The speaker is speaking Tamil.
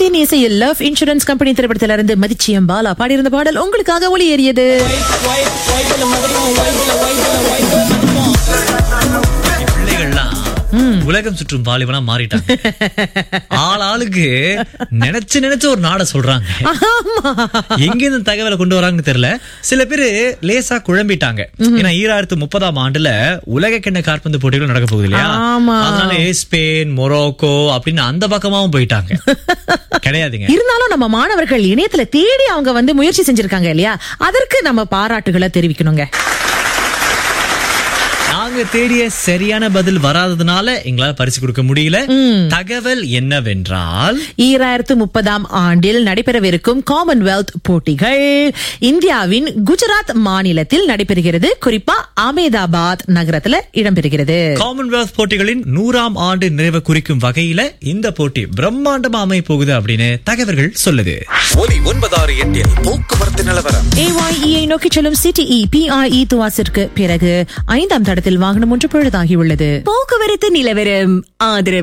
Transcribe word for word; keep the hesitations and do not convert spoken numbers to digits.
பருவத்தின் இசையில் லவ் இன்சூரன்ஸ் கம்பெனி திரைப்படத்திலிருந்து மதிச்சியம் பாலா பாடியிருந்த பாடல் உங்களுக்காக ஒளியேறியது. உலகம் சுற்றும் வாலிபனா மாறிட்டாங்க. ஆள் ஆளுக்கு நினைச்சு நினைச்சு ஒரு நாட சொல்றாங்க. எங்க இந்த தகவலை கொண்டு வராங்கன்னு தெரியல. சில பேரு லேசா குழம்பிட்டாங்க. ஏன்னா ஈராயிரத்து முப்பதாம் ஆண்டுல உலக கிண்ண காற்பந்து போட்டிகள் நடக்க போகுது இல்லையா? அதனால ஸ்பெயின், மொரோக்கோ அப்படின்னு அந்த பக்கமாவும் போயிட்டாங்க. கிடையாதுங்க. இருந்தாலும் நம்ம மாணவர்கள் இணையத்துல தேடி அவங்க வந்து முயற்சி செஞ்சிருக்காங்க இல்லையா? அதற்கு நம்ம பாராட்டுகளை தெரிவிக்கணுங்க. நாங்க தேடிய சரியான பதில் வராததுனால எங்களால பரிசு கொடுக்க முடியல. தகவல் என்னவென்றால், ஈராயிரத்து முப்பதாம் ஆண்டில் நடைபெறவிருக்கும் காமன்வெல்த் போட்டிகள் இந்தியாவின் குஜராத் மாநிலத்தில் நடைபெறுகிறது. குறிப்பா அகமதாபாத் நகரத்துல இடம்பெறுகிறது. காமன்வெல்த் போட்டிகளின் நூறாம் ஆண்டு நிறைவு குறிக்கும் வகையில இந்த போட்டி பிரம்மாண்டமா அமைய போகுது அப்படின்னு தகவல்கள் சொல்லுது. ஒலி ஒன்பதாறு எட்டில் போக்குவரத்து நிலவரம். ஏஒய்இ நோக்கி செல்லும் சிடிஇ பிஐஇ துவாசிற்கு பிறகு ஐந்தாம் தடத்தில் வாகனம் ஒன்று பழுதாகியுள்ளது. போக்குவரத்து நிலவரம் ஆதரவு